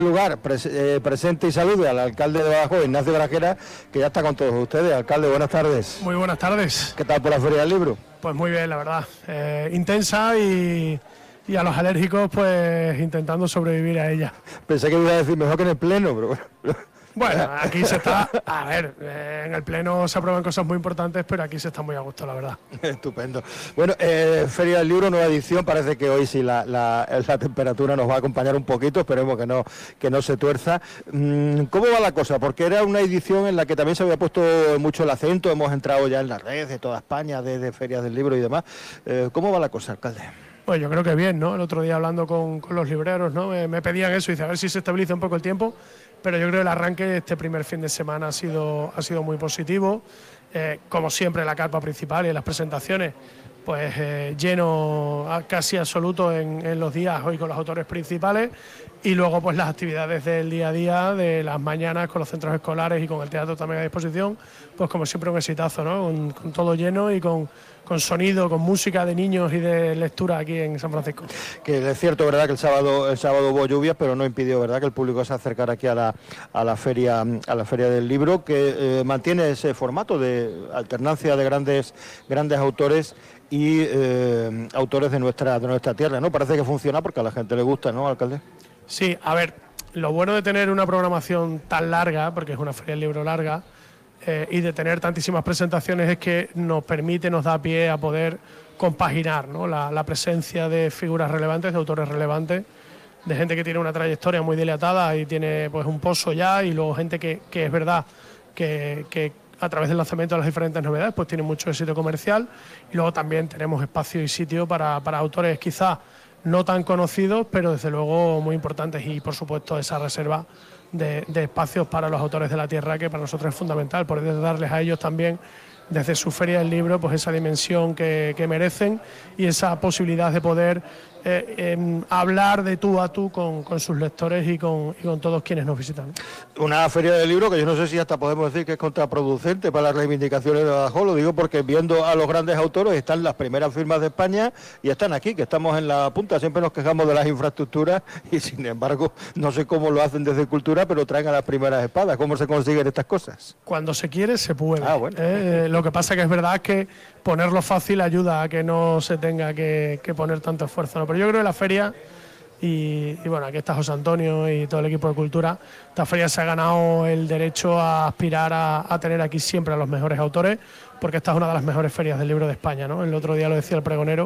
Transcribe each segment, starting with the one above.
Lugar, presente y salude al alcalde de Badajoz, Ignacio Grajera, que ya está con todos ustedes. Alcalde, buenas tardes. Muy buenas tardes. ¿Qué tal por la Feria del Libro? Pues muy bien, la verdad. Intensa y a los alérgicos, pues intentando sobrevivir a ella. Pensé que iba a decir mejor que en el pleno, pero bueno. Bueno, aquí se está, a ver, en el pleno se aprueban cosas muy importantes, pero aquí se está muy a gusto, la verdad. Estupendo. Bueno, Feria del Libro, nueva edición, parece que hoy sí la temperatura nos va a acompañar un poquito, esperemos que no se tuerza. ¿Cómo va la cosa? Porque era una edición en la que también se había puesto mucho el acento, hemos entrado ya en las redes de toda España, de Ferias del Libro y demás. ¿Cómo va la cosa, alcalde? Pues yo creo que bien, ¿no? El otro día hablando con los libreros, ¿no? Me pedían eso y dice, a ver si se estabiliza un poco el tiempo, pero yo creo que el arranque este primer fin de semana ha sido muy positivo. Como siempre, la carpa principal y las presentaciones, pues lleno casi absoluto en los días hoy con los autores principales, y luego pues las actividades del día a día, de las mañanas con los centros escolares y con el teatro también a disposición, pues como siempre un exitazo, ¿no? Con todo lleno y con sonido, con música de niños y de lectura aquí en San Francisco. Que es cierto, ¿verdad?, que el sábado hubo lluvias, pero no impidió, ¿verdad?, que el público se acercara aquí a la feria del libro, que mantiene ese formato de alternancia de grandes autores y autores de nuestra tierra, ¿no? Parece que funciona porque a la gente le gusta, ¿no, alcalde? Sí, a ver, lo bueno de tener una programación tan larga, porque es una feria del libro larga, y de tener tantísimas presentaciones, es que nos da pie a poder compaginar, ¿no?, la presencia de figuras relevantes, de autores relevantes, de gente que tiene una trayectoria muy dilatada y tiene pues un pozo ya, y luego gente que es verdad que a través del lanzamiento de las diferentes novedades pues tiene mucho éxito comercial, y luego también tenemos espacio y sitio para autores quizás no tan conocidos, pero desde luego muy importantes, y por supuesto esa reserva de espacios para los autores de la tierra, que para nosotros es fundamental, poder darles a ellos también desde su feria del libro pues esa dimensión que merecen, y esa posibilidad de poder hablar de tú a tú con sus lectores y con todos quienes nos visitan. Una feria del libro que yo no sé si hasta podemos decir que es contraproducente para las reivindicaciones de Badajoz, lo digo porque viendo a los grandes autores están las primeras firmas de España y están aquí, que estamos en la punta, siempre nos quejamos de las infraestructuras y sin embargo no sé cómo lo hacen desde Cultura, pero traen a las primeras espadas. ¿Cómo se consiguen estas cosas? Cuando se quiere se puede. Bueno. Lo que pasa que es verdad que ponerlo fácil ayuda a que no se tenga que poner tanto esfuerzo, ¿no? Pero yo creo que la feria, y bueno, aquí está José Antonio y todo el equipo de Cultura, esta feria se ha ganado el derecho a aspirar a tener aquí siempre a los mejores autores, porque esta es una de las mejores ferias del libro de España, ¿no? El otro día lo decía el pregonero,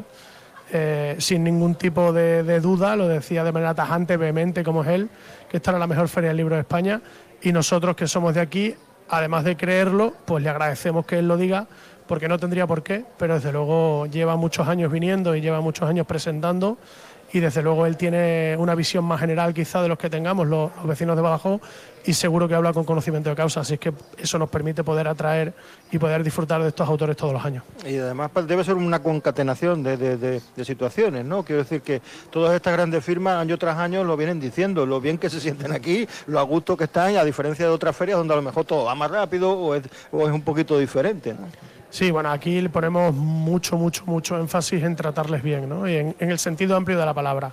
sin ningún tipo de duda, lo decía de manera tajante, vehemente como es él, que esta era la mejor feria del libro de España, y nosotros que somos de aquí, además de creerlo, pues le agradecemos que él lo diga, porque no tendría por qué, pero desde luego lleva muchos años viniendo y lleva muchos años presentando, y desde luego él tiene una visión más general quizá de los que tengamos los vecinos de Badajoz, y seguro que habla con conocimiento de causa, así es que eso nos permite poder atraer y poder disfrutar de estos autores todos los años. Y además debe ser una concatenación de situaciones, ¿no? Quiero decir que todas estas grandes firmas año tras año lo vienen diciendo, lo bien que se sienten aquí, lo a gusto que están, a diferencia de otras ferias donde a lo mejor todo va más rápido o es un poquito diferente, ¿no? Sí, bueno, aquí le ponemos mucho énfasis en tratarles bien, ¿no? Y en el sentido amplio de la palabra.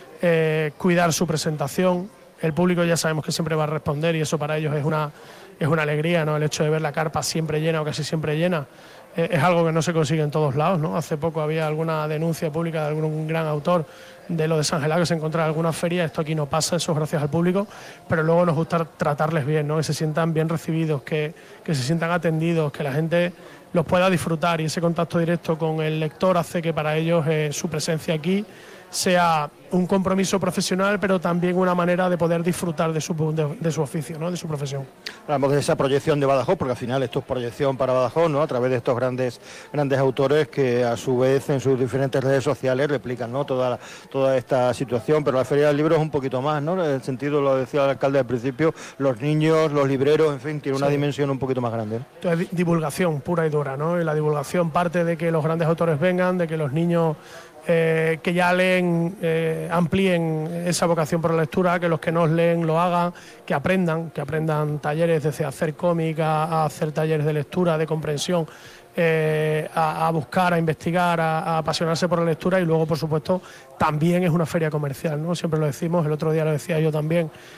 Cuidar su presentación. El público ya sabemos que siempre va a responder, y eso para ellos es una alegría, ¿no? El hecho de ver la carpa siempre llena o casi siempre llena es algo que no se consigue en todos lados, ¿no? Hace poco había alguna denuncia pública de algún gran autor de lo de San Gelado, que se encontraba en alguna feria. Esto aquí no pasa, eso es gracias al público, pero luego nos gusta tratarles bien, ¿no? Que se sientan bien recibidos, que se sientan atendidos, que la gente los pueda disfrutar, y ese contacto directo con el lector hace que para ellos su presencia aquí sea un compromiso profesional, pero también una manera de poder disfrutar de su oficio, ¿no? De su profesión. Hablamos de esa proyección de Badajoz, porque al final esto es proyección para Badajoz, ¿no? A través de estos grandes autores que a su vez en sus diferentes redes sociales replican, ¿no?, toda esta situación, pero la Feria del Libro es un poquito más, ¿no? En el sentido, lo decía el alcalde al principio, los niños, los libreros, en fin, tiene una dimensión un poquito más grande. Entonces, divulgación pura y dura, ¿no? Y la divulgación parte de que los grandes autores vengan, de que los niños que ya leen amplíen esa vocación por la lectura, que los que no leen lo hagan, que aprendan talleres desde hacer cómic a hacer talleres de lectura, de comprensión, a buscar, a investigar, a apasionarse por la lectura. Y luego, por supuesto, también es una feria comercial, ¿no? Siempre lo decimos, el otro día lo decía yo también,